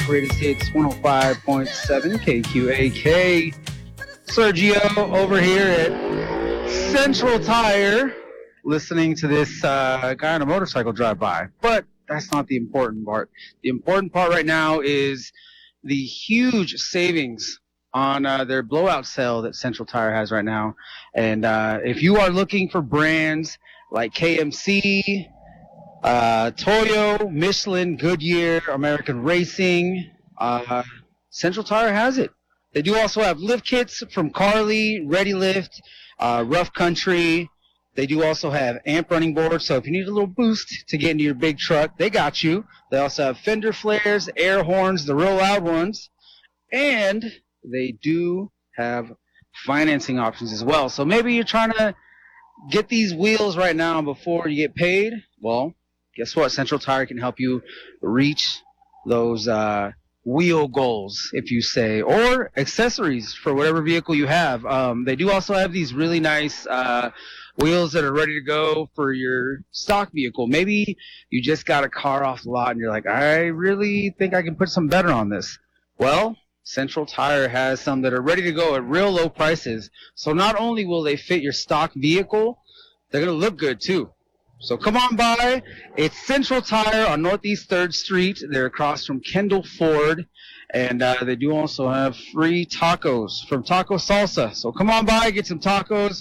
Greatest Hits 105.7 KQAK. Sergio over here at Central Tire listening to this guy on a motorcycle drive by. But that's not the important part. The important part right now is the huge savings on their blowout sale that Central Tire has right now. And if you are looking for brands like KMC, Toyo, Michelin, Goodyear, American Racing, Central Tire has it. They do also have lift kits from Carly, Ready Lift, Rough Country. They do also have amp running boards, so if you need a little boost to get into your big truck, they got you. They also have fender flares, air horns, the real loud ones, and they do have financing options as well. So maybe you're trying to get these wheels right now before you get paid. Well, guess what? Central Tire can help you reach those wheel goals, if you say, or accessories for whatever vehicle you have. They do also have these really nice wheels that are ready to go for your stock vehicle. Maybe you just got a car off the lot and you're like, I really think I can put some better on this. Well, Central Tire has some that are ready to go at real low prices. So not only will they fit your stock vehicle, they're going to look good too. So come on by. It's Central Tire on Northeast 3rd Street. They're across from Kendall Ford. And they do also have free tacos from Taco Salsa. So come on by, get some tacos.